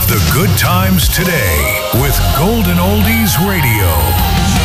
The good times today with Golden Oldies Radio.